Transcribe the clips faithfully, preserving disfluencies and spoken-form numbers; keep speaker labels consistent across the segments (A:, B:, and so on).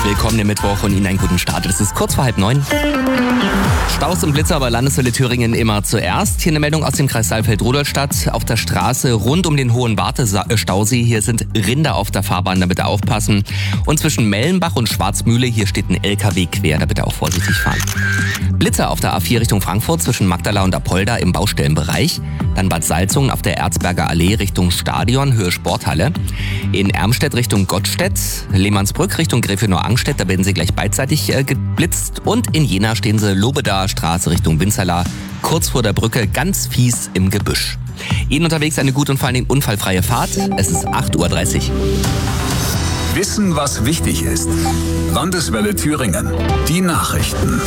A: Willkommen im Mittwoch und Ihnen einen guten Start. Es ist kurz vor halb neun. Staus und Blitzer bei Landeswelle Thüringen immer zuerst. Hier eine Meldung aus dem Kreis Saalfeld-Rudolstadt. Auf der Straße rund um den Hohen Wartestausee. Hier sind Rinder auf der Fahrbahn, da bitte aufpassen. Und zwischen Mellenbach und Schwarzmühle, hier steht ein L K W quer, da bitte auch vorsichtig fahren. Blitzer auf der A vier Richtung Frankfurt zwischen Magdala und Apolda im Baustellenbereich. Dann Bad Salzungen auf der Erzberger Allee Richtung Stadion, Höhe Sporthalle. In Ermstedt Richtung Gottstedt, Lehmannsbrück Richtung Gräfenau-Angstedt, da werden sie gleich beidseitig äh, geblitzt. Und in Jena stehen sie Lobedaer Straße Richtung Winzerla, kurz vor der Brücke, ganz fies im Gebüsch. Ihnen unterwegs eine gute und vor allen Dingen unfallfreie Fahrt. Es ist acht Uhr dreißig.
B: Wissen, was wichtig ist. Landeswelle Thüringen. Die Nachrichten.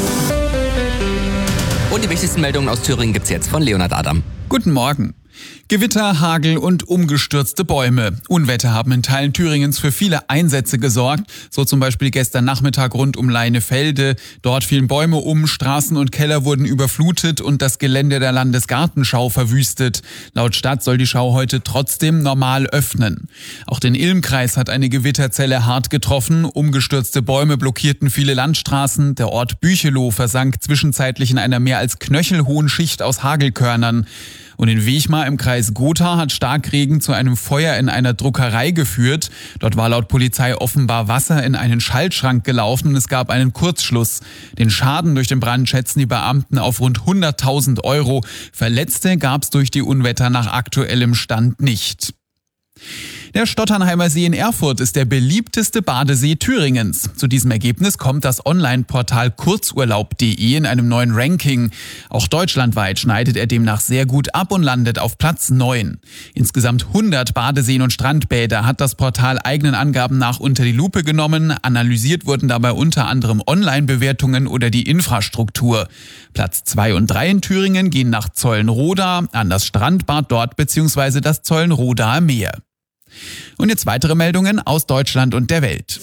A: Und die wichtigsten Meldungen aus Thüringen gibt's jetzt von Leonhard Adam.
C: Guten Morgen. Gewitter, Hagel und umgestürzte Bäume. Unwetter haben in Teilen Thüringens für viele Einsätze gesorgt. So zum Beispiel gestern Nachmittag rund um Leinefelde. Dort fielen Bäume um, Straßen und Keller wurden überflutet und das Gelände der Landesgartenschau verwüstet. Laut Stadt soll die Schau heute trotzdem normal öffnen. Auch den Ilmkreis hat eine Gewitterzelle hart getroffen. Umgestürzte Bäume blockierten viele Landstraßen. Der Ort Büchelow versank zwischenzeitlich in einer mehr als knöchelhohen Schicht aus Hagelkörnern. Und in Wechmar im Kreis Gotha hat Starkregen zu einem Feuer in einer Druckerei geführt. Dort war laut Polizei offenbar Wasser in einen Schaltschrank gelaufen und es gab einen Kurzschluss. Den Schaden durch den Brand schätzen die Beamten auf rund hunderttausend Euro. Verletzte gab es durch die Unwetter nach aktuellem Stand nicht. Der Stotternheimer See in Erfurt ist der beliebteste Badesee Thüringens. Zu diesem Ergebnis kommt das Online-Portal kurzurlaub punkt de in einem neuen Ranking. Auch deutschlandweit schneidet er demnach sehr gut ab und landet auf Platz neun. Insgesamt hundert Badeseen und Strandbäder hat das Portal eigenen Angaben nach unter die Lupe genommen. Analysiert wurden dabei unter anderem Online-Bewertungen oder die Infrastruktur. Platz zwei und drei in Thüringen gehen nach Zollenroda, an das Strandbad dort bzw. das Zollenrodaer Meer. Und jetzt weitere Meldungen aus Deutschland und der Welt.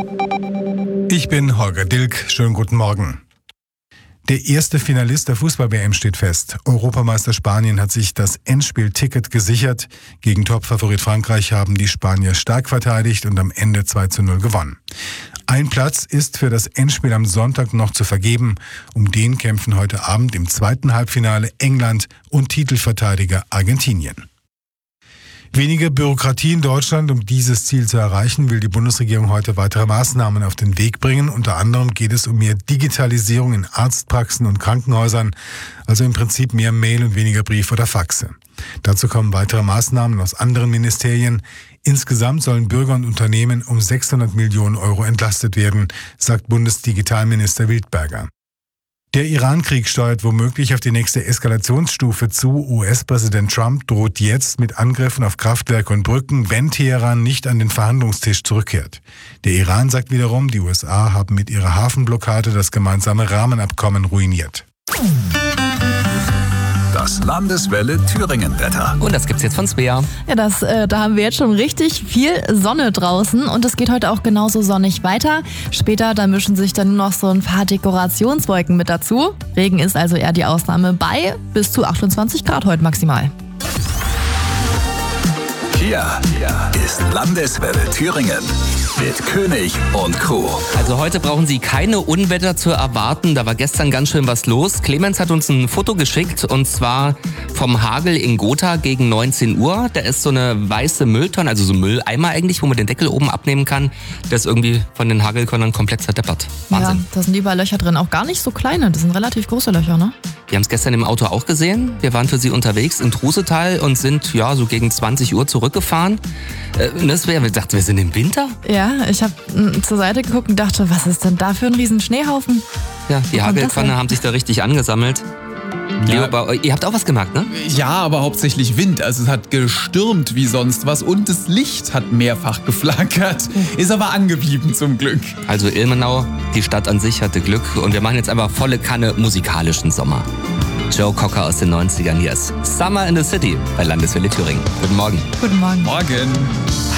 D: Ich bin Holger Dilk. Schönen guten Morgen. Der erste Finalist der Fußball-W M steht fest. Europameister Spanien hat sich das Endspielticket gesichert. Gegen Topfavorit Frankreich haben die Spanier stark verteidigt und am Ende zwei zu null gewonnen. Ein Platz ist für das Endspiel am Sonntag noch zu vergeben. Um den kämpfen heute Abend im zweiten Halbfinale England und Titelverteidiger Argentinien. Weniger Bürokratie in Deutschland. Um dieses Ziel zu erreichen, will die Bundesregierung heute weitere Maßnahmen auf den Weg bringen. Unter anderem geht es um mehr Digitalisierung in Arztpraxen und Krankenhäusern, also im Prinzip mehr Mail und weniger Brief oder Faxe. Dazu kommen weitere Maßnahmen aus anderen Ministerien. Insgesamt sollen Bürger und Unternehmen um sechshundert Millionen Euro entlastet werden, sagt Bundesdigitalminister Wildberger. Der Iran-Krieg steuert womöglich auf die nächste Eskalationsstufe zu. U S-Präsident Trump droht jetzt mit Angriffen auf Kraftwerke und Brücken, wenn Teheran nicht an den Verhandlungstisch zurückkehrt. Der Iran sagt wiederum, die U S A haben mit ihrer Hafenblockade das gemeinsame Rahmenabkommen ruiniert.
B: Das Landeswelle Thüringen-Wetter.
A: Und das gibt's jetzt von Svea.
E: Ja, das, äh, da haben wir jetzt schon richtig viel Sonne draußen und es geht heute auch genauso sonnig weiter. Später, da mischen sich dann nur noch so ein paar Dekorationswolken mit dazu. Regen ist also eher die Ausnahme bei bis zu achtundzwanzig Grad heute maximal.
B: Hier, hier ist Landeswelle Thüringen mit König und Co.
A: Also heute brauchen Sie keine Unwetter zu erwarten. Da war gestern ganz schön was los. Clemens hat uns ein Foto geschickt und zwar vom Hagel in Gotha gegen neunzehn Uhr. Da ist so eine weiße Mülltonne, also so ein Mülleimer eigentlich, wo man den Deckel oben abnehmen kann. Der ist irgendwie von den Hagelkörnern komplett zerdeppert. Wahnsinn.
E: Ja, da sind überall Löcher drin, auch gar nicht so kleine. Das sind relativ große Löcher, ne?
A: Wir haben es gestern im Auto auch gesehen. Wir waren für Sie unterwegs in Trusetal und sind ja so gegen zwanzig Uhr zurückgefahren. Äh, das wäre, wir dachten, wir sind im Winter.
E: Ja, ich habe zur Seite geguckt und dachte, was ist denn da für ein riesen Schneehaufen?
A: Ja, die Hagelkörner haben sich da richtig angesammelt. Leo, ja. Ihr habt auch was gemerkt, ne?
C: Ja, aber hauptsächlich Wind. Also es hat gestürmt wie sonst was und das Licht hat mehrfach geflackert. Ist aber angeblieben zum Glück.
A: Also Ilmenau, die Stadt an sich hatte Glück und wir machen jetzt einfach volle Kanne musikalischen Sommer. Joe Cocker aus den neunzigern, hier ist Summer in the City bei Landeswelle Thüringen. Guten Morgen.
E: Guten Morgen.
C: Morgen.